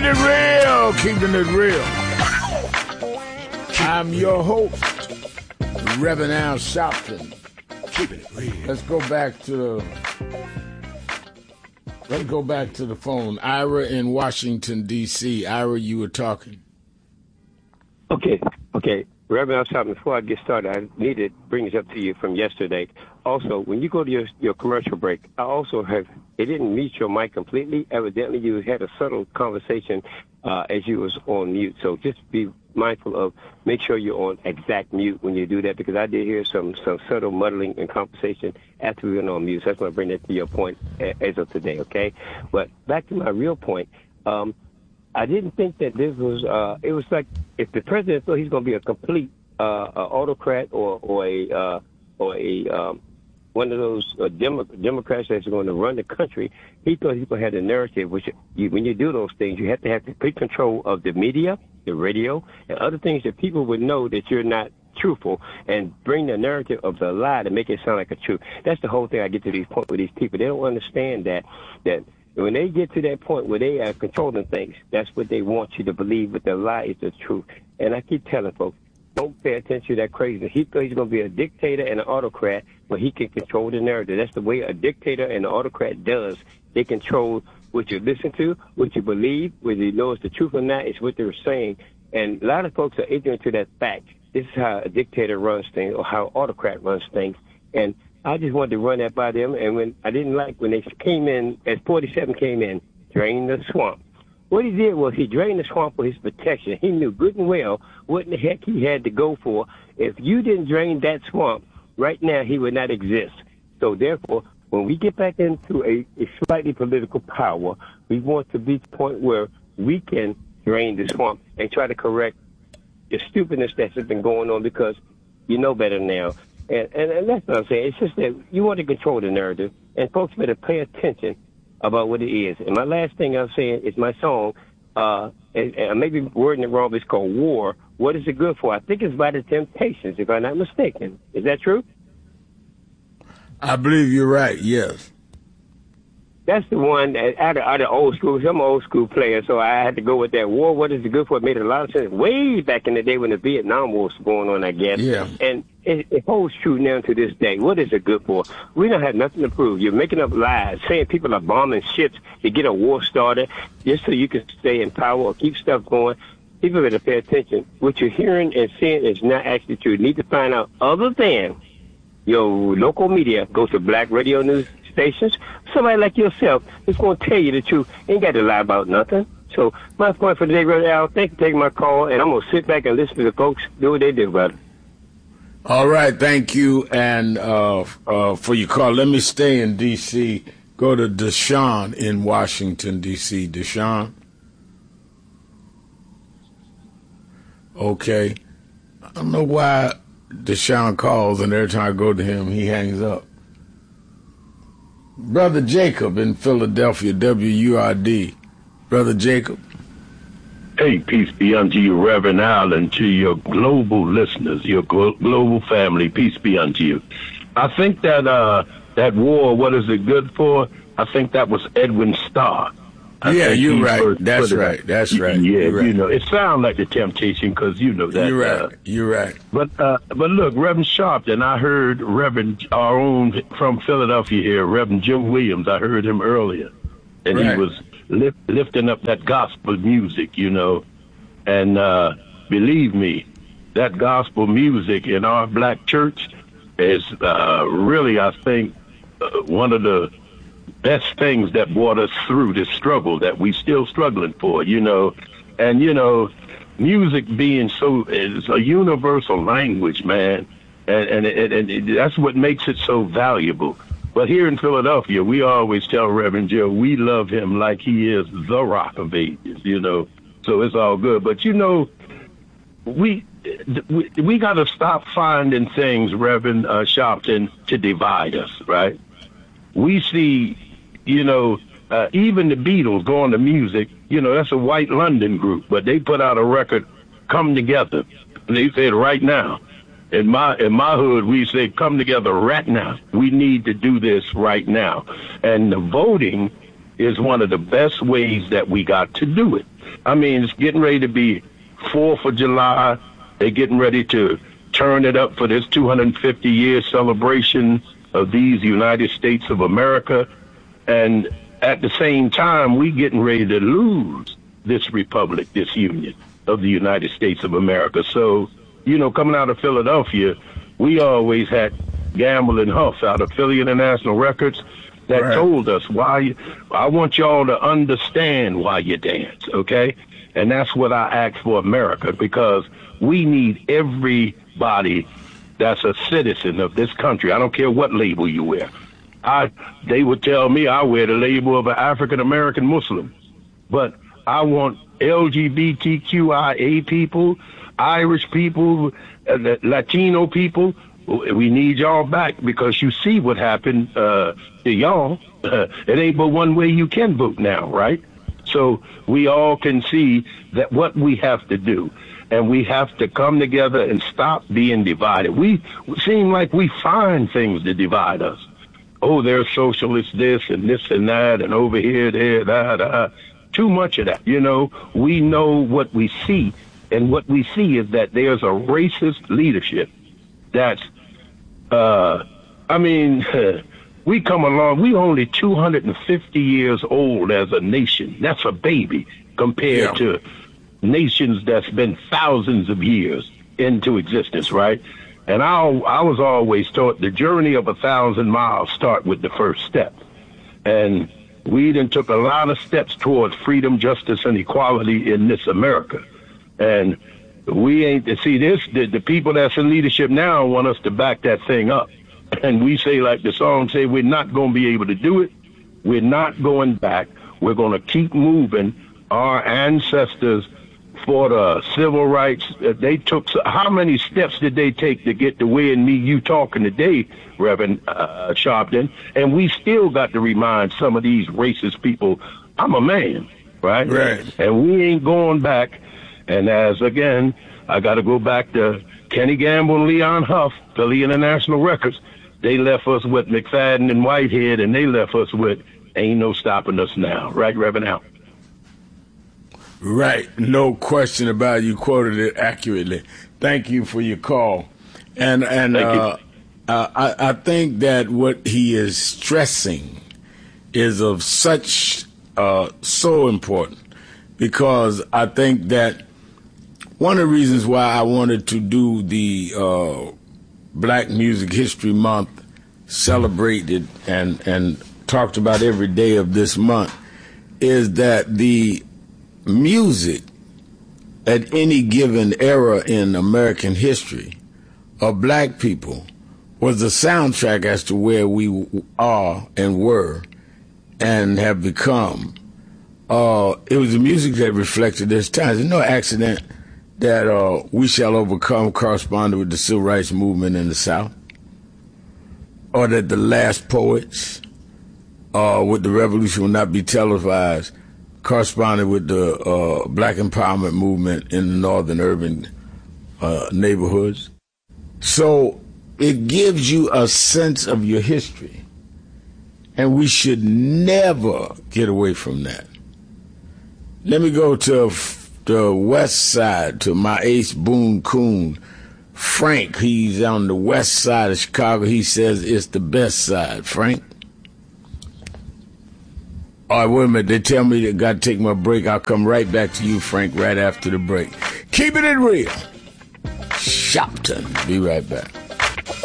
Keeping it real, keeping it real. I'm your host, Reverend Al Sharpton. Keeping it real. Let's go back to the phone. Ira in Washington, D.C. Ira, you were talking. Okay. Reverend Al Sharpton, before I get started, I need to bring this up to you from yesterday. Also, when you go to your commercial break, it didn't mute your mic completely. Evidently, you had a subtle conversation as you was on mute. So just be mindful of, make sure you're on exact mute when you do that, because I did hear some subtle muddling and conversation after we went on mute. So I just want to bring that to your point as of today, okay? But back to my real point, I didn't think that this was, it was like if the president thought he's going to be a complete autocrat or one of those Democrats that's going to run the country, he thought he could have the narrative, which when you do those things, you have to have complete control of the media, the radio, and other things that people would know that you're not truthful, and bring the narrative of the lie to make it sound like a truth. That's the whole thing I get to these points with these people. They don't understand that when they get to that point where they are controlling things, that's what they want you to believe, but the lie is the truth. And I keep telling folks, don't pay attention to that crazy. He thought he's going to be a dictator and an autocrat, but he can control the narrative. That's the way a dictator and an autocrat does. They control what you listen to, what you believe, whether you know it's the truth or not. It's what they're saying. And a lot of folks are ignorant to that fact. This is how a dictator runs things, or how an autocrat runs things. And I just wanted to run that by them. And when they came in, as 47 came in, drained the swamp. What he did was he drained the swamp for his protection. He knew good and well what in the heck he had to go for. If you didn't drain that swamp, right now he would not exist. So therefore, when we get back into a slightly political power, we want to be to the point where we can drain the swamp and try to correct the stupidness that's been going on, because you know better now. And that's what I'm saying. It's just that you want to control the narrative, and folks better pay attention about what it is. And my last thing I'm saying is my song, and I may be wording it wrong, but it's called War. What is it good for? I think it's by the Temptations, if I'm not mistaken. Is that true? I believe you're right, yes. That's the one out of old school. I'm an old school player, so I had to go with that. War, what is it good for? It made a lot of sense way back in the day when the Vietnam War was going on, I guess. Yeah. And it holds true now to this day. What is it good for? We don't have nothing to prove. You're making up lies, saying people are bombing ships to get a war started just so you can stay in power or keep stuff going. People better pay attention. What you're hearing and seeing is not actually true. You need to find out, other than your local media, go to black radio news stations. Somebody like yourself is going to tell you the truth. Ain't got to lie about nothing. So my point for today, Brother Al, thank you for taking my call, and I'm going to sit back and listen to the folks do what they do, brother. All right, thank you, and for your call. Let me stay in D.C. Go to Deshaun in Washington, D.C. Deshaun. Okay. I don't know why Deshaun calls, and every time I go to him, he hangs up. Brother Jacob in Philadelphia, WURD. Brother Jacob. Hey, peace be unto you, Reverend Al, and to your global listeners, your global family. Peace be unto you. I think that that war, what is it good for? I think that was Edwin Starr. Yeah, you're right. That's right. That's right. Yeah, right. You know, it sounds like the Temptation, because you know that. You're right. You're right. But look, Reverend Sharpton, I heard our own from Philadelphia here, Reverend Jim Williams. I heard him earlier, and right. he was lifting up that gospel music, you know, and believe me, that gospel music in our black church is really, I think, one of the best things that brought us through this struggle that we still struggling for, you know. And, you know, music being is a universal language, man. And that's what makes it so valuable. But here in Philadelphia, we always tell Reverend Joe, we love him like he is the Rock of Ages, you know. So it's all good. But, you know, we got to stop finding things, Reverend Sharpton, to divide us, right? We see, you know, even the Beatles going to music, you know, that's a white London group, but they put out a record, Come Together. And they said right now. In my hood, we say, come together right now. We need to do this right now. And the voting is one of the best ways that we got to do it. I mean, it's getting ready to be 4th of July. They're getting ready to turn it up for this 250-year celebration of these United States of America. And at the same time, we getting ready to lose this republic, this union of the United States of America. So, you know, coming out of Philadelphia, we always had Gamble and Huff out of Philly International Records that told us why. I want y'all to understand why you dance, okay? And that's what I ask for America, because we need everybody that's a citizen of this country. I don't care what label you wear. They would tell me I wear the label of an African-American Muslim, but I want LGBTQIA people, Irish people, Latino people. We need y'all back, because you see what happened to y'all. It ain't but one way you can vote now, right? So we all can see that what we have to do, and we have to come together and stop being divided. We seem like we find things to divide us. Oh, there's socialists this and this and that, and over here, there, that. Too much of that. You know, we know what we see, and what we see is that there's a racist leadership that's, we come along, we only 250 years old as a nation. That's a baby compared to nations that's been thousands of years into existence, right? And I was always taught the journey of 1,000 miles start with the first step. And we done took a lot of steps towards freedom, justice, and equality in this America. And we ain't to see this. The people that's in leadership now want us to back that thing up. And we say, like the song say, we're not going to be able to do it. We're not going back. We're going to keep moving. Our ancestors for the civil rights, they took, how many steps did they take to get to where me, you talking today, Reverend Sharpton? And we still got to remind some of these racist people, I'm a man, right? And we ain't going back. And as, again, I got to go back to Kenny Gamble and Leon Huff, Philly International Records. They left us with McFadden and Whitehead, and they left us with Ain't No Stopping Us Now. Right, Reverend Al? Right. No question about it. You quoted it accurately. Thank you for your call. And I think that what he is stressing is of such so important, because I think that one of the reasons why I wanted to do the Black Music History Month, celebrated and talked about every day of this month, is that the music at any given era in American history of black people was the soundtrack as to where we are and were and have become. It was the music that reflected this time. There's no accident that We Shall Overcome corresponded with the Civil Rights Movement in the South, or that The Last Poets with the Revolution Will Not Be Televised corresponded with the Black Empowerment Movement in the northern urban neighborhoods. So it gives you a sense of your history, and we should never get away from that. Let me go to the west side, to my ace Boone Coon. Frank, he's on the west side of Chicago. He says it's the best side. Frank? All right, wait a minute. They tell me they got to take my break. I'll come right back to you, Frank, right after the break. Keep it real. Shopton. Be right back.